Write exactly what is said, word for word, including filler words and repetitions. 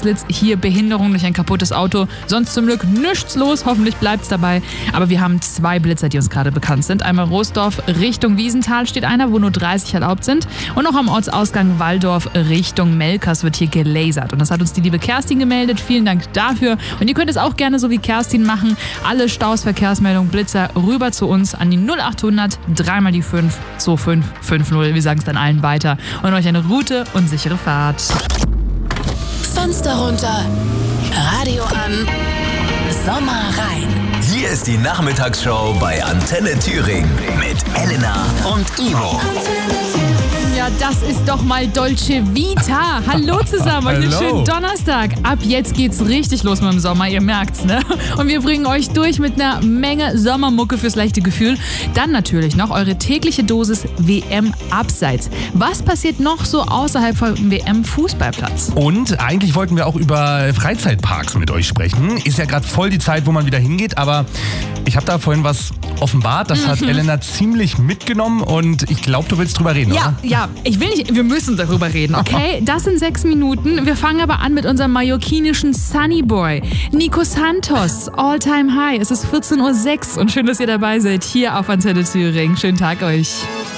Verkehrsblitz. Hier Behinderung durch ein kaputtes Auto. Sonst zum Glück nichts los. Hoffentlich bleibt's dabei. Aber wir haben zwei Blitzer, die uns gerade bekannt sind. Einmal Roosdorf Richtung Wiesenthal steht einer, wo nur dreißig erlaubt sind. Und noch am Ortsausgang Walldorf Richtung Melkers wird hier gelasert. Und das hat uns die liebe Kerstin gemeldet. Vielen Dank dafür. Und ihr könnt es auch gerne so wie Kerstin machen. Alle Staus, Verkehrsmeldungen, Blitzer rüber zu uns an die null achthundert, dreimal die fünf, zwei fünf fünf null. Wir sagen es dann allen weiter. Und euch eine gute und sichere Fahrt. Fenster runter, Radio an, Sommer rein. Hier ist die Nachmittagsshow bei Antenne Thüringen mit Elena und Ivo. Ja, das ist doch mal Dolce Vita. Hallo zusammen, euch einen schönen Donnerstag. Ab jetzt geht's richtig los mit dem Sommer, ihr merkt's, ne? Und wir bringen euch durch mit einer Menge Sommermucke fürs leichte Gefühl. Dann natürlich noch eure tägliche Dosis W M Abseits. Was passiert noch so außerhalb vom W M-Fußballplatz? Und eigentlich wollten wir auch über Freizeitparks mit euch sprechen. Ist ja gerade voll die Zeit, wo man wieder hingeht, aber ich habe da vorhin was offenbart. Das mhm. hat Elena ziemlich mitgenommen und ich glaube, du willst drüber reden, ja, oder? Ja, ich will nicht, wir müssen darüber reden, okay? Das sind sechs Minuten. Wir fangen aber an mit unserem mallorquinischen Sunnyboy, Nico Santos, All Time High. Es ist vierzehn Uhr sechs und schön, dass ihr dabei seid, hier auf Antenne Thüringen. Schönen Tag euch.